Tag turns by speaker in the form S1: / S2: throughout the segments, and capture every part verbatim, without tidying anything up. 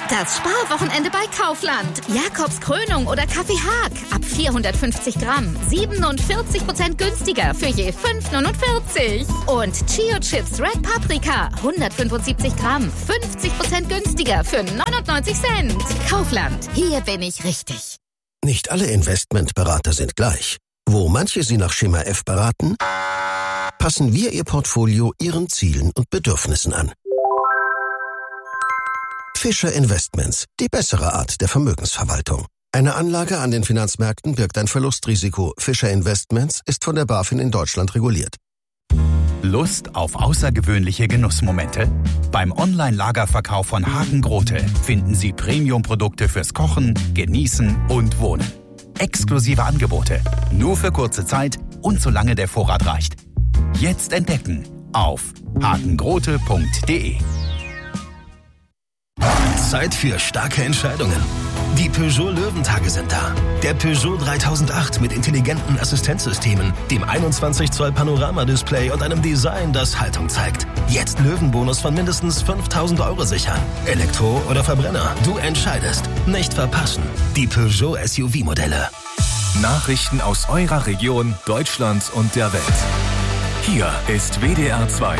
S1: Das Sparwochenende bei Kaufland. Jakobs Krönung oder Kaffee Haag. Ab vierhundertfünfzig Gramm. siebenundvierzig Prozent günstiger für je fünf neunundvierzig. Und Chio Chips Red Paprika. hundertfünfundsiebzig Gramm. fünfzig Prozent günstiger für neunundneunzig Cent. Kaufland. Hier bin ich richtig.
S2: Nicht alle Investmentberater sind gleich. Wo manche Sie nach Schema F beraten, passen wir Ihr Portfolio Ihren Zielen und Bedürfnissen an. Fischer Investments, die bessere Art der Vermögensverwaltung. Eine Anlage an den Finanzmärkten birgt ein Verlustrisiko. Fischer Investments ist von der BaFin in Deutschland reguliert.
S3: Lust auf außergewöhnliche Genussmomente? Beim Online-Lagerverkauf von Hagen Grote finden Sie Premium-Produkte fürs Kochen, Genießen und Wohnen. Exklusive Angebote, nur für kurze Zeit und solange der Vorrat reicht. Jetzt entdecken auf hagengrote punkt de.
S4: Zeit für starke Entscheidungen. Die Peugeot Löwentage sind da. Der Peugeot dreitausendacht mit intelligenten Assistenzsystemen, dem einundzwanzig Zoll Panoramadisplay und einem Design, das Haltung zeigt. Jetzt Löwenbonus von mindestens fünftausend Euro sichern. Elektro oder Verbrenner, du entscheidest. Nicht verpassen. Die Peugeot S U V-Modelle.
S5: Nachrichten aus eurer Region, Deutschland und der Welt. Hier ist W D R zwei.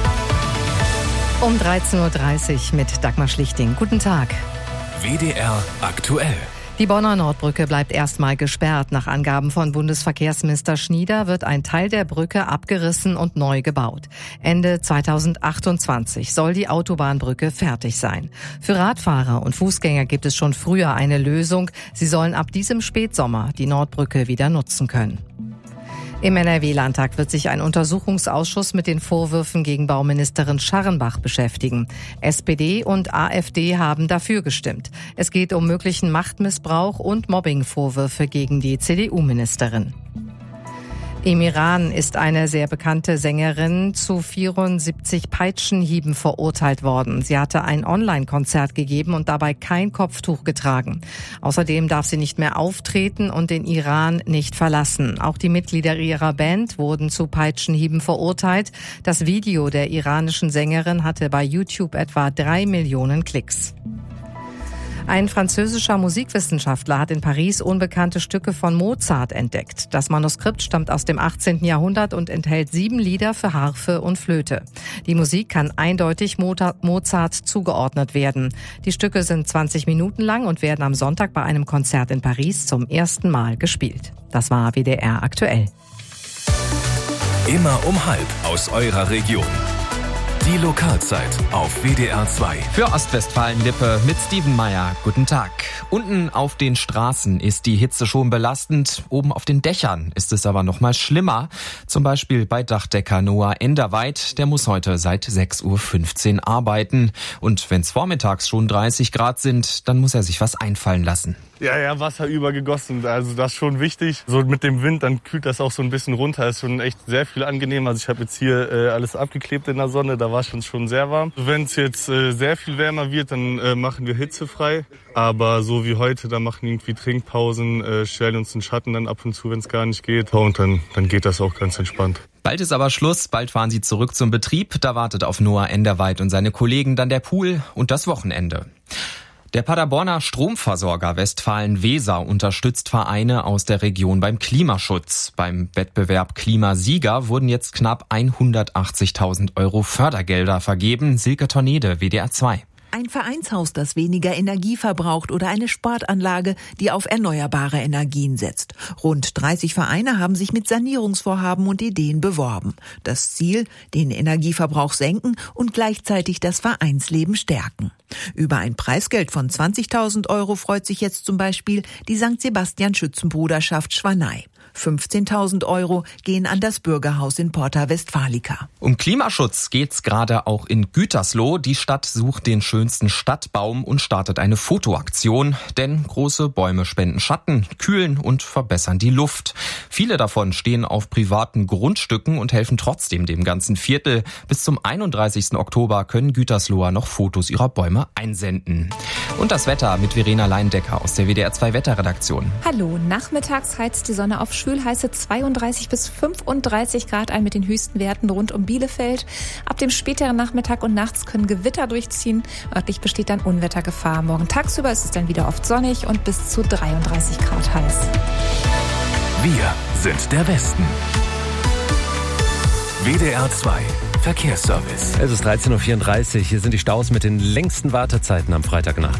S6: Um dreizehn Uhr dreißig mit Dagmar Schlichting. Guten Tag.
S5: W D R aktuell.
S6: Die Bonner Nordbrücke bleibt erstmal gesperrt. Nach Angaben von Bundesverkehrsminister Schnieder wird ein Teil der Brücke abgerissen und neu gebaut. Ende zweitausendachtundzwanzig soll die Autobahnbrücke fertig sein. Für Radfahrer und Fußgänger gibt es schon früher eine Lösung. Sie sollen ab diesem Spätsommer die Nordbrücke wieder nutzen können. Im N R W-Landtag wird sich ein Untersuchungsausschuss mit den Vorwürfen gegen Bauministerin Scharrenbach beschäftigen. S P D und A f D haben dafür gestimmt. Es geht um möglichen Machtmissbrauch und Mobbingvorwürfe gegen die C D U-Ministerin. Im Iran ist eine sehr bekannte Sängerin zu vierundsiebzig Peitschenhieben verurteilt worden. Sie hatte ein Online-Konzert gegeben und dabei kein Kopftuch getragen. Außerdem darf sie nicht mehr auftreten und den Iran nicht verlassen. Auch die Mitglieder ihrer Band wurden zu Peitschenhieben verurteilt. Das Video der iranischen Sängerin hatte bei YouTube etwa drei Millionen Klicks. Ein französischer Musikwissenschaftler hat in Paris unbekannte Stücke von Mozart entdeckt. Das Manuskript stammt aus dem achtzehnten Jahrhundert und enthält sieben Lieder für Harfe und Flöte. Die Musik kann eindeutig Mozart zugeordnet werden. Die Stücke sind zwanzig Minuten lang und werden am Sonntag bei einem Konzert in Paris zum ersten Mal gespielt. Das war W D R aktuell.
S5: Immer um halb aus eurer Region. Die Lokalzeit auf W D R zwei.
S7: Für Ostwestfalen-Lippe mit Steven Meyer. Guten Tag. Unten auf den Straßen ist die Hitze schon belastend. Oben auf den Dächern ist es aber noch mal schlimmer. Zum Beispiel bei Dachdecker Noah Enderweit. Der muss heute seit sechs Uhr fünfzehn arbeiten. Und wenn es vormittags schon dreißig Grad sind, dann muss er sich was einfallen lassen.
S8: Ja, ja, Wasser übergegossen, also das ist schon wichtig. So mit dem Wind, dann kühlt das auch so ein bisschen runter. Ist schon echt sehr viel angenehmer. Also ich habe jetzt hier äh, alles abgeklebt in der Sonne, da war es schon, schon sehr warm. Wenn es jetzt äh, sehr viel wärmer wird, dann äh, machen wir hitzefrei. Aber so wie heute, da machen irgendwie Trinkpausen, äh, stellen uns in Schatten dann ab und zu, wenn es gar nicht geht. Und dann, dann geht das auch ganz entspannt.
S7: Bald ist aber Schluss, bald fahren sie zurück zum Betrieb. Da wartet auf Noah Enderweit und seine Kollegen dann der Pool und das Wochenende. Der Paderborner Stromversorger Westfalen-Weser unterstützt Vereine aus der Region beim Klimaschutz. Beim Wettbewerb Klimasieger wurden jetzt knapp hundertachtzigtausend Euro Fördergelder vergeben. Silke Tornede, W D R zwei.
S9: Ein Vereinshaus, das weniger Energie verbraucht oder eine Sportanlage, die auf erneuerbare Energien setzt. Rund dreißig Vereine haben sich mit Sanierungsvorhaben und Ideen beworben. Das Ziel, den Energieverbrauch senken und gleichzeitig das Vereinsleben stärken. Über ein Preisgeld von zwanzigtausend Euro freut sich jetzt zum Beispiel die Sankt Sebastian Schützenbruderschaft Schwanei. fünfzehntausend Euro gehen an das Bürgerhaus in Porta Westfalica.
S7: Um Klimaschutz geht's gerade auch in Gütersloh. Die Stadt sucht den schönsten Stadtbaum und startet eine Fotoaktion. Denn große Bäume spenden Schatten, kühlen und verbessern die Luft. Viele davon stehen auf privaten Grundstücken und helfen trotzdem dem ganzen Viertel. Bis zum einunddreißigsten Oktober können Gütersloher noch Fotos ihrer Bäume einsenden. Und das Wetter mit Verena Leindecker aus der W D R zwei Wetterredaktion.
S10: Hallo, nachmittags heizt die Sonne auf schwülheiße zweiunddreißig bis fünfunddreißig Grad ein mit den höchsten Werten rund um Bielefeld. Ab dem späteren Nachmittag und nachts können Gewitter durchziehen. Örtlich besteht dann Unwettergefahr. Morgen tagsüber ist es dann wieder oft sonnig und bis zu dreiunddreißig Grad heiß.
S5: Wir sind der Westen. W D R zwei Verkehrsservice.
S11: Es ist dreizehn Uhr vierunddreißig. Hier sind die Staus mit den längsten Wartezeiten am Freitagnacht.